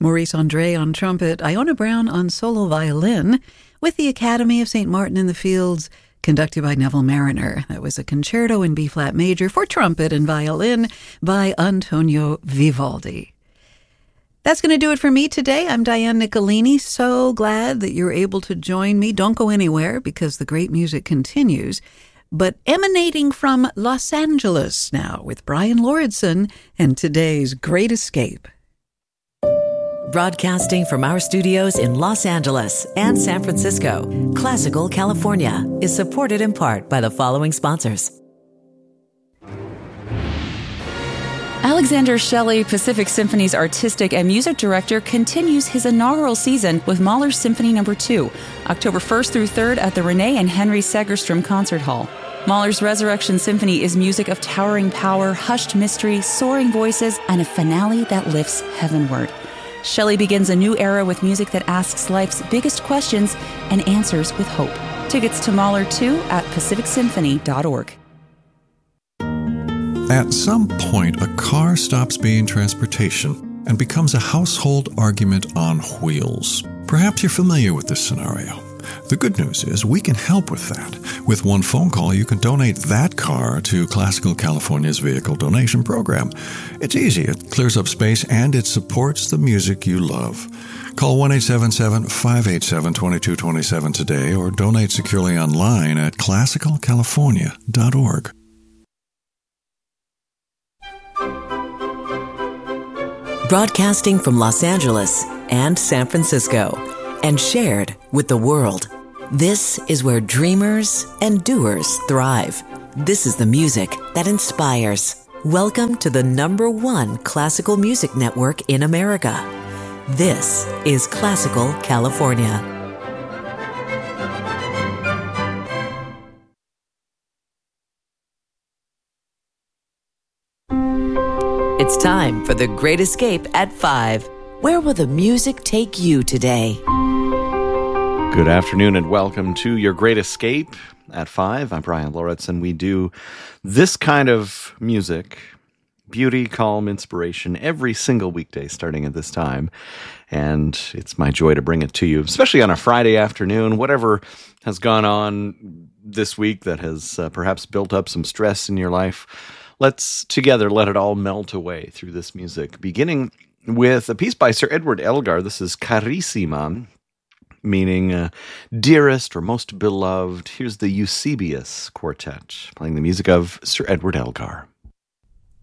Maurice Andre on trumpet, Iona Brown on solo violin, with the Academy of St. Martin in the Fields, conducted by Neville Mariner. That was a concerto in B-flat major for trumpet and violin by Antonio Vivaldi. That's going to do it for me today. I'm Diane Nicolini. So glad that you're able to join me. Don't go anywhere because the great music continues. But emanating from Los Angeles now with Brian Lauritsen and today's Great Escape. Broadcasting from our studios in Los Angeles and San Francisco, Classical California is supported in part by the following sponsors. Alexander Shelley, Pacific Symphony's artistic and music director, continues his inaugural season with Mahler's Symphony No. 2, October 1st through 3rd at the Renee and Henry Segerstrom Concert Hall. Mahler's Resurrection Symphony is music of towering power, hushed mystery, soaring voices, and a finale that lifts heavenward. Shelley begins a new era with music that asks life's biggest questions and answers with hope. Tickets to Mahler 2 at pacificsymphony.org. At some point, a car stops being transportation and becomes a household argument on wheels. Perhaps you're familiar with this scenario. The good news is we can help with that. With one phone call, you can donate that car to Classical California's vehicle donation program. It's easy, it clears up space, and it supports the music you love. Call 1-877-587-2227 today or donate securely online at classicalcalifornia.org. Broadcasting from Los Angeles and San Francisco, and shared with the world. This is where dreamers and doers thrive. This is the music that inspires. Welcome to the #1 classical music network in America. This is Classical California. It's time for The Great Escape at 5. Where will the music take you today? Good afternoon and welcome to Your Great Escape at 5. I'm Brian Lauritsen. We do this kind of music, beauty, calm, inspiration, every single weekday starting at this time. And it's my joy to bring it to you, especially on a Friday afternoon, whatever has gone on this week that has perhaps built up some stress in your life. Let's together let it all melt away through this music, beginning with a piece by Sir Edward Elgar. This is Carissima, meaning dearest or most beloved. Here's the Eusebius Quartet, playing the music of Sir Edward Elgar.